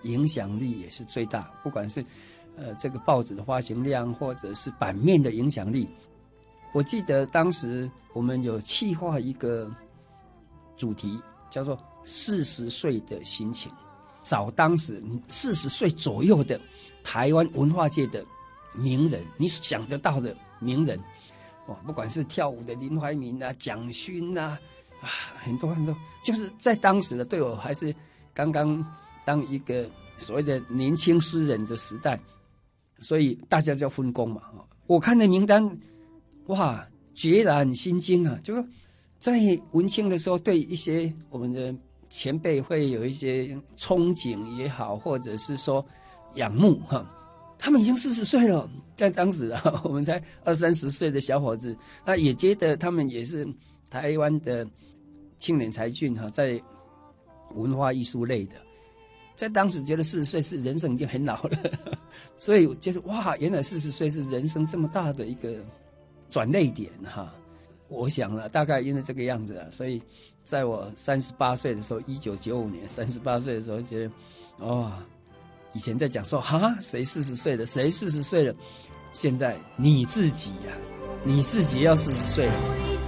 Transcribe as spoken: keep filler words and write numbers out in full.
影响力也是最大，不管是呃这个报纸的发行量，或者是版面的影响力。我记得当时我们有企划一个主题，叫做四十岁的心情，找当时四十岁左右的台湾文化界的名人，你想得到的名人，哇，不管是跳舞的林怀民啊、蒋勋啊，啊，很多很多，就是在当时的，对我还是刚刚当一个所谓的年轻诗人的时代，所以大家就分工嘛。我看的名单，哇，决然心惊啊！就说在文青的时候，对一些我们的前辈会有一些憧憬也好，或者是说仰慕哈。他们已经四十岁了，在当时啊，我们才二三十岁的小伙子，那也觉得他们也是台湾的青年才俊哈，在文化艺术类的，在当时觉得四十岁是人生已经很老了，所以我觉得哇，原来四十岁是人生这么大的一个转捩点哈。我想了，大概因为这个样子啊，所以在我三十八岁的时候，一九九五年三十八岁的时候，觉得哦。以前在讲说哈，谁四十岁了，谁四十岁了，现在你自己呀、啊，你自己要四十岁了。